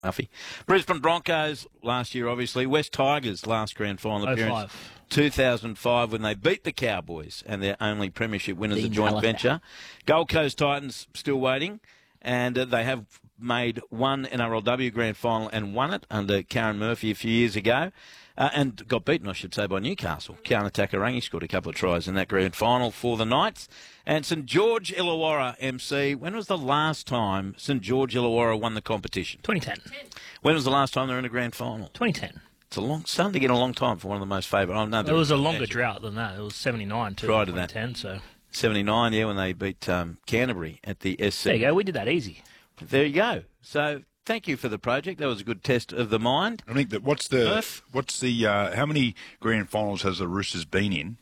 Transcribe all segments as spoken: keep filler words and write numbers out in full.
Muffy. Brisbane Broncos last year, obviously. West Tigers last grand final appearance. two thousand five when they beat the Cowboys and their only premiership win as a joint venture. Gold Coast Titans still waiting, and uh, they have made one N R L W grand final and won it under Karen Murphy a few years ago. Uh, and got beaten, I should say, by Newcastle. Kiana Takarangi scored a couple of tries in that grand final for the Knights. And St George Illawarra, M C, when was the last time St George Illawarra won the competition? twenty ten. When was the last time they were in a grand final? twenty ten. It's a long, starting to get a long time for one of the most favoured. Oh, no, it was a longer drought than that. It was seventy-nine too. Prior to that. twenty ten, so. seventy-nine, yeah, when they beat um, Canterbury at the S C. There you go. We did that easy. There you go. So thank you for the project. That was a good test of the mind. I think that what's the Murph? what's the uh, how many grand finals has the Roosters been in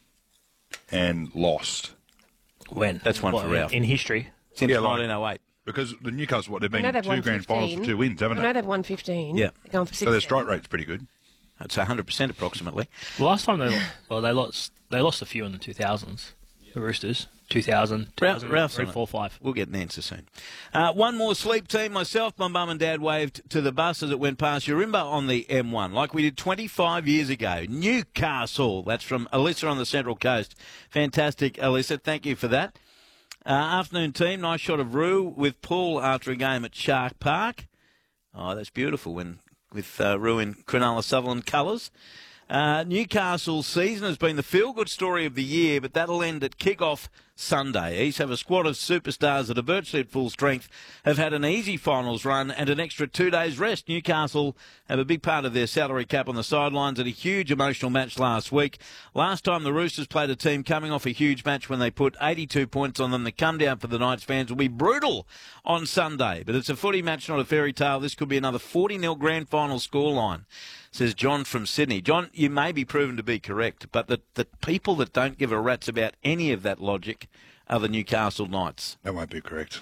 and lost? When? That's one what, for Ralph. In history. Since Yeah, like- nineteen oh eight. Because the Newcastle, what they've I been know they've two won grand finals for fifteen. two wins, haven't I know they? they've won fifteen. Yeah. They're going for six. So their strike rate's pretty good. It's one hundred percent approximately. Last time they well they lost they lost a few in the two thousands. The Roosters. two thousand, two thousand Ralph's three, on it. four, five. We'll get an answer soon. Uh, one more sleep team. Myself, my mum and dad waved to the bus as it went past Yarimba on the M one, like we did twenty-five years ago. Newcastle. That's from Alyssa on the Central Coast. Fantastic, Alyssa. Thank you for that. Uh, afternoon team. Nice shot of Roo with Paul after a game at Shark Park. Oh, that's beautiful when with uh, Roo in Cronulla Sutherland colours. Uh, Newcastle's season has been the feel-good story of the year, but that'll end at kick-off Sunday. East have a squad of superstars that are virtually at full strength, have had an easy finals run and an extra two days rest. Newcastle have a big part of their salary cap on the sidelines at a huge emotional match last week. Last time the Roosters played a team coming off a huge match when they put eighty-two points on them. The come down for the Knights fans will be brutal on Sunday, but it's a footy match, not a fairy tale. This could be another forty nil grand final scoreline, says John from Sydney. John, you may be proven to be correct, but the, the people that don't give a rat's about any of that logic are the Newcastle Knights. That won't be correct.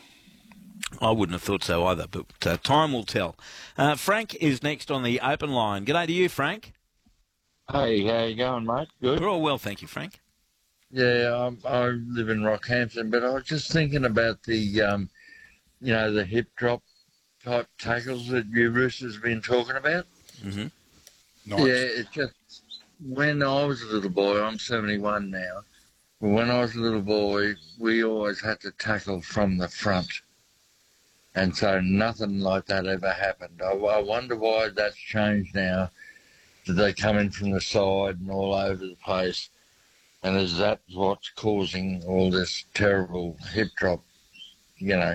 I wouldn't have thought so either, but uh, time will tell. Uh, Frank is next on the open line. G'day to you, Frank. Hey, how you going, mate? Good? We're all well, thank you, Frank. Yeah, I, I live in Rockhampton, but I was just thinking about the, um, you know, the hip drop type tackles that you Roosters have been talking about. Mm-hmm. Nice. Yeah, it's just when I was a little boy, I'm seventy-one now, but when I was a little boy, we always had to tackle from the front. And so nothing like that ever happened. I, I wonder why that's changed now. Did they come in from the side and all over the place? And is that what's causing all this terrible hip drop, you know,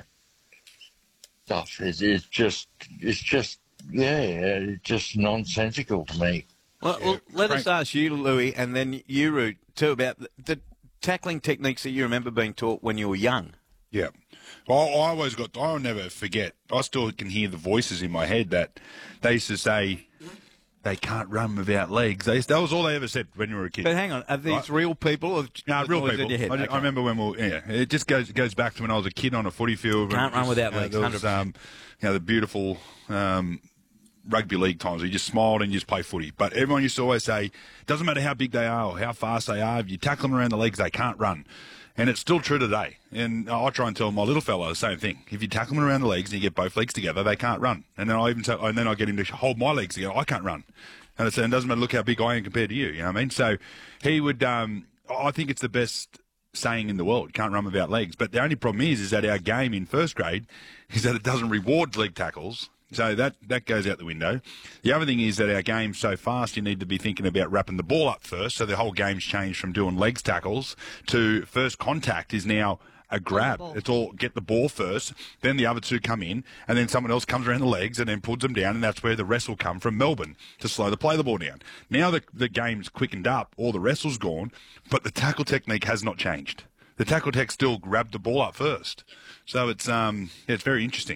stuff? It's, it's just, it's just, yeah, it's just nonsensical to me. Well, Yeah, well let Frank- us ask you, Louis, and then you, Root, too, about the, the tackling techniques that you remember being taught when you were young. Yeah. Well, I always got, I'll never forget, I still can hear the voices in my head that they used to say they can't run without legs. They, that was all they ever said when you were a kid. But hang on, are these Right. real people? Or No, real noise in people. your head? I, Okay. I remember when we were, yeah, it just goes goes back to when I was a kid on a footy field. Can't run without you know, legs, There one hundred was, percent. um, you know, the beautiful um, rugby league times where you just smiled and you just play footy. But everyone used to always say, it doesn't matter how big they are or how fast they are, if you tackle them around the legs, they can't run. And it's still true today. And I try and tell my little fella the same thing. If you tackle them around the legs and you get both legs together, they can't run. And then I even say, and then I get him to hold my legs together. I can't run. And I said, it doesn't matter, look how big I am compared to you. You know what I mean? So he would, um, I think it's the best saying in the world. You can't run without legs. But the only problem is, is that our game in first grade is that it doesn't reward leg tackles. So that, that goes out the window. The other thing is that our game's so fast, you need to be thinking about wrapping the ball up first. So the whole game's changed from doing legs tackles to first contact is now a grab. ball. It's all get the ball first, then the other two come in, and then someone else comes around the legs and then pulls them down, and that's where the wrestle come from Melbourne to slow the play the ball down. Now the, the game's quickened up, all the wrestle's gone, but the tackle technique has not changed. The tackle tech still grabbed the ball up first. So it's um yeah, it's very interesting.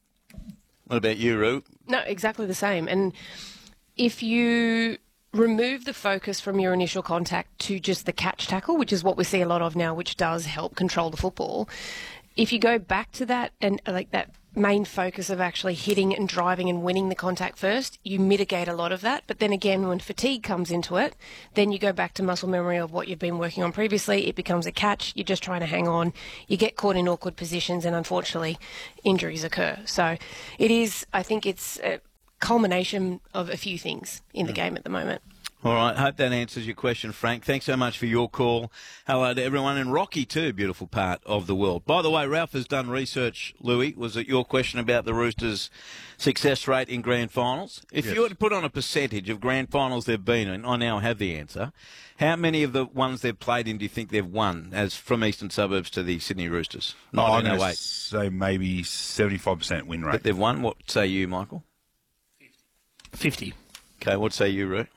What about you, Roo? No, exactly the same. And if you remove the focus from your initial contact to just the catch tackle, which is what we see a lot of now, which does help control the football, if you go back to that and uh, like that main focus of actually hitting and driving and winning the contact first, you mitigate a lot of that. But then again, when fatigue comes into it, then you go back to muscle memory of what you've been working on previously. It becomes a catch. You're just trying to hang on. You get caught in awkward positions and unfortunately injuries occur. So it is, I think it's, uh, culmination of a few things in the game at the moment. All right, hope that answers your question, Frank. Thanks so much for your call. Hello to everyone in Rocky too, beautiful part of the world. By the way, Ralph has done research, Louis. Was it your question about the Roosters' success rate in grand finals? If Yes. you were to put on a percentage of grand finals they've been in, I now have the answer. How many of the ones they've played in do you think they've won, as from Eastern Suburbs to the Sydney Roosters? Oh, I'm nineteen oh going to eight. say maybe seventy-five percent win rate. But they've won. What say you, Michael? fifty. Okay, what say you, Ru?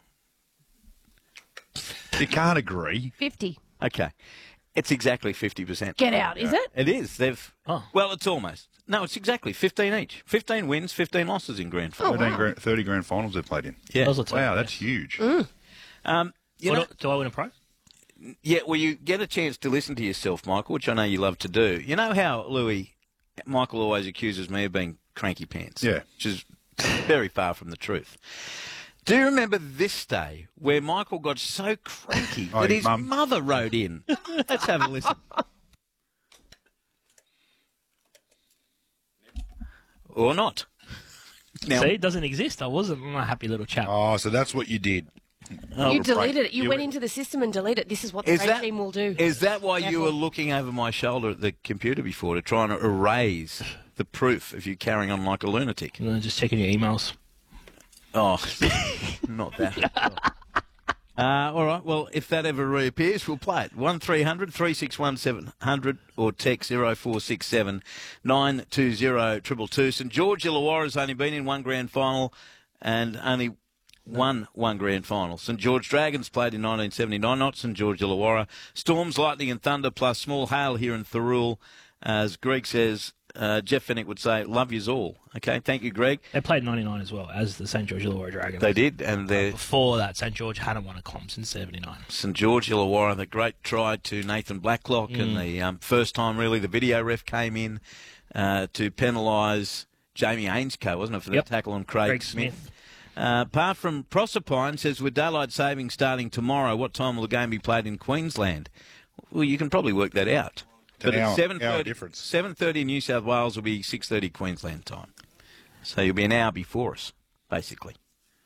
You can't agree. fifty. Okay. It's exactly fifty percent. Get out, is it? It is. They've. Oh. Well, it's almost. No, it's exactly fifteen each. fifteen wins, fifteen losses in grand final. Oh, thirteen wow. grand, thirty grand finals they've played in. Yeah. Those are tough. Wow, that's huge. Um, you What know, do, do I win a prize? yeah, well, you get a chance to listen to yourself, Michael, which I know you love to do. You know how, Louis, Michael always accuses me of being cranky pants? Yeah. Which is very far from the truth. Do you remember this day where Michael got so cranky Oh, that his his mum. mother wrote in? Let's have a listen. Or not. Now, See, it doesn't exist. I wasn't a happy little chap. Oh, so that's what you did. You deleted it. You, you went went- into the system and deleted it. This is what the Is that, regime will do. is that why you Careful. were looking over my shoulder at the computer before to try and erase the proof of you carrying on like a lunatic? And then just checking your emails. Oh, not that. Uh, all right, well, if that ever reappears, we'll play it. one three hundred three six one seven hundred or text zero four six seven nine two zero two two two. St George Illawarra's only been in one grand final and only won one grand final. St George Dragons played in nineteen seventy-nine, not St George Illawarra. Storms, lightning and thunder plus small hail here in Thirroul. As Greg says, uh, Jeff Fennick would say, love yous all. Okay, thank you, Greg. They played ninety-nine as well as the Saint George Illawarra Dragons. They did, and they're Before that, Saint George hadn't won a comp since seventy-nine. St George Illawarra, the great try to Nathan Blacklock, Mm. and the um, first time really the video ref came in uh, to penalise Jamie Ainscoe, wasn't it, for the Yep. tackle on Craig, Craig Smith. Smith. Uh, apart from Proserpine, says with daylight saving starting tomorrow, what time will the game be played in Queensland? Well, you can probably work that out. It's an But hour- it's seven hour thirty. difference. seven thirty in New South Wales will be six thirty Queensland time. So you'll be an hour before us, basically.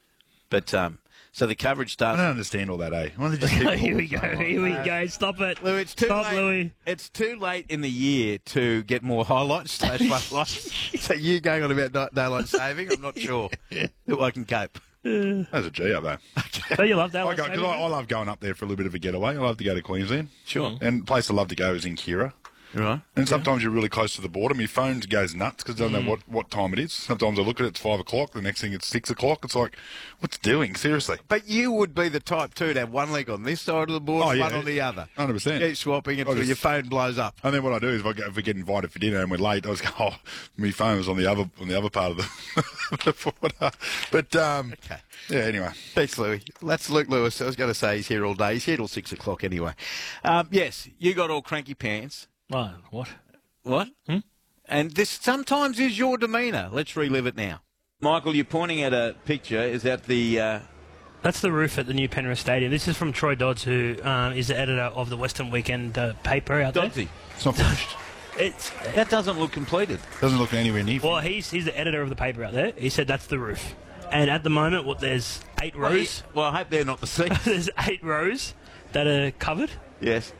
But um, so the coverage I starts. don't understand all that, eh? Why don't they just keep Here we go. calling Here we go. Stop it. Lou, it's too Stop, late. Louis. It's too late in the year to get more highlights. Stage highlights. So you going on about day- daylight saving? I'm not sure that I can cope. That's a G up there. So you love that I, one? go, 'cause I, I love going up there for a little bit of a getaway. I love to go to Queensland. Sure. And the place I love to go is in Kira. Right. And sometimes you're really close to the border. My phone goes nuts because I don't Mm. know what, what time it is. Sometimes I look at it, it's five o'clock. The next thing it's six o'clock. It's like, what's it doing? Seriously. But you would be the type too to have one leg on this side of the board, Oh, yeah. one on the other. one hundred percent. Keep swapping until I just- your phone blows up. And then what I do is if, I get, if we get invited for dinner and we're late, I just go, oh, my phone was on the other on the other part of the, the border. But, um, Okay. yeah, anyway. Thanks, Louis. That's Luke Lewis. I was going to say he's here all day. He's here till six o'clock anyway. Um, yes, you got all cranky pants. Oh, what? What? Hmm? And this sometimes is your demeanour. Let's relive it now. Michael, you're pointing at a picture. Is that the... Uh, That's the roof at the new Penrith Stadium. This is from Troy Dodds, who um, is the editor of the Western Weekend uh, paper out Dodsy? It's not finished. there. It's That doesn't look completed. Doesn't look anywhere near. well, he's he's the editor of the paper out there. He said that's the roof, and at the moment, what there's eight rows. Well, I hope they're not the seats. There's eight rows that are covered. Yes.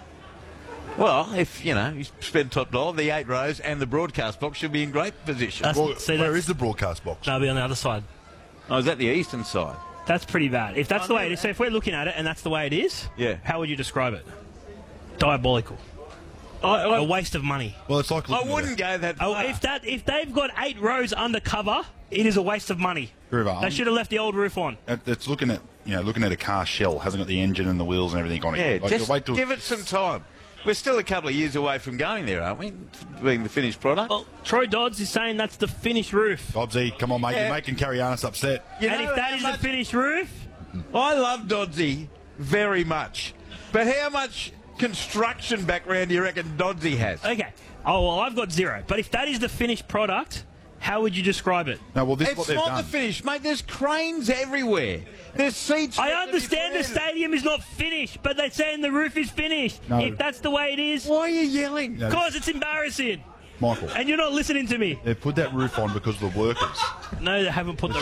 Well, if, you know, you spend top dollar, the eight rows and the broadcast box should be in great position. That's, Well, see, where that's, is the broadcast box? That'll be on the other side. Oh, is that the eastern side? That's pretty bad. If that's the way it is, so if we're looking at it and that's the way it is, Yeah. how would you describe it? Diabolical. I, A I, waste of money. Well, it's like I looking wouldn't go that Oh, far. if that if they've got eight rows undercover, it is a waste of money. River. They should have left the old roof on. It- It's looking at you know looking at a car shell, hasn't got the engine and the wheels and everything on it. Yeah, Like, just wait till give it some time. We're still a couple of years away from going there, aren't we? Being the finished product. Well, Troy Dodds is saying that's the finished roof. Dodsy, come on, mate, Yeah. you're making Kerry Arness upset. You and know if that how is much- the finished roof, I love Dodsy very much. But how much construction background do you reckon Dodsy has? okay. Oh, well, I've got zero. But if that is the finished product, how would you describe it? No, well, this is what It's they've not done. the finish, mate. There's cranes everywhere. There's seats. I that understand the you- stadium is not finished, but they're saying the roof is finished. No. If that's the way it is, Why are you yelling? No. because it's embarrassing. Michael, And you're not listening to me. they've put that roof on because of the workers. No, they haven't put The the